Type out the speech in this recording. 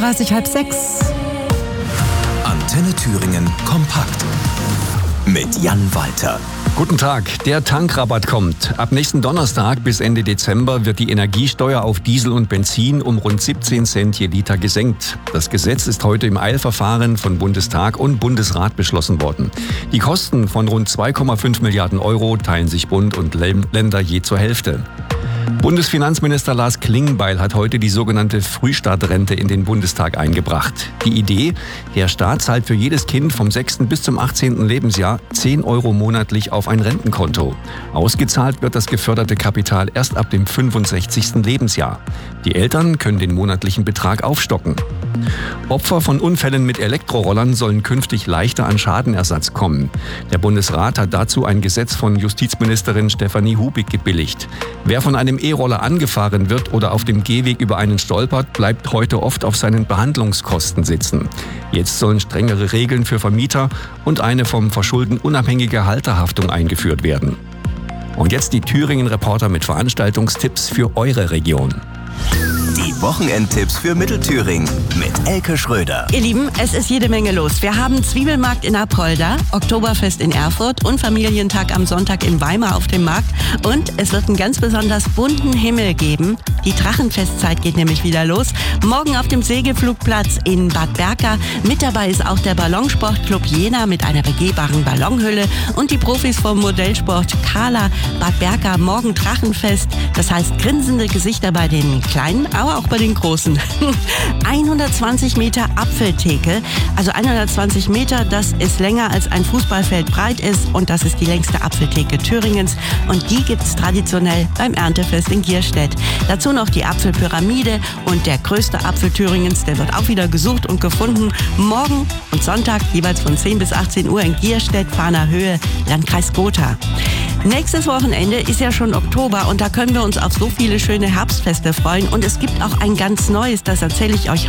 5:30. Antenne Thüringen kompakt mit Jan Walter. Guten Tag, der Tankrabatt kommt. Ab nächsten Donnerstag bis Ende Dezember wird die Energiesteuer auf Diesel und Benzin um rund 17 Cent je Liter gesenkt. Das Gesetz ist heute im Eilverfahren von Bundestag und Bundesrat beschlossen worden. Die Kosten von rund 2,5 Milliarden Euro teilen sich Bund und Länder je zur Hälfte. Bundesfinanzminister Lars Klingbeil hat heute die sogenannte Frühstartrente in den Bundestag eingebracht. Die Idee: Der Staat zahlt für jedes Kind vom 6. bis zum 18. Lebensjahr 10 Euro monatlich auf ein Rentenkonto. Ausgezahlt wird das geförderte Kapital erst ab dem 65. Lebensjahr. Die Eltern können den monatlichen Betrag aufstocken. Opfer von Unfällen mit Elektrorollern sollen künftig leichter an Schadenersatz kommen. Der Bundesrat hat dazu ein Gesetz von Justizministerin Stefanie Hubig gebilligt. Wer von einem E-Roller angefahren wird oder auf dem Gehweg über einen stolpert, bleibt heute oft auf seinen Behandlungskosten sitzen. Jetzt sollen strengere Regeln für Vermieter und eine vom Verschulden unabhängige Halterhaftung eingeführt werden. Und jetzt die Thüringen-Reporter mit Veranstaltungstipps für eure Region. Die Wochenendtipps für Mittelthüringen mit Elke Schröder. Ihr Lieben, es ist jede Menge los. Wir haben Zwiebelmarkt in Apolda, Oktoberfest in Erfurt und Familientag am Sonntag in Weimar auf dem Markt. Und es wird einen ganz besonders bunten Himmel geben. Die Drachenfestzeit geht nämlich wieder los. Morgen auf dem Segelflugplatz in Bad Berka. Mit dabei ist auch der Ballonsportclub Jena mit einer begehbaren Ballonhülle und die Profis vom Modellsport Kala. Bad Berka, morgen Drachenfest. Das heißt grinsende Gesichter bei den Kleinen, aber auch bei den Großen. 120 Meter Apfeltheke. Also 120 Meter, das ist länger als ein Fußballfeld breit ist. Und das ist die längste Apfeltheke Thüringens. Und die gibt's traditionell beim Erntefest in Gierstedt. Dazu noch die Apfelpyramide und der größte Apfel Thüringens. Der wird auch wieder gesucht und gefunden. Morgen und Sonntag jeweils von 10 bis 18 Uhr in Gierstedt, Fahner Höhe, Landkreis Gotha. Nächstes Wochenende ist ja schon Oktober und da können wir uns auf so viele schöne Herbstfeste freuen. Und es gibt auch ein ganz neues, das erzähle ich euch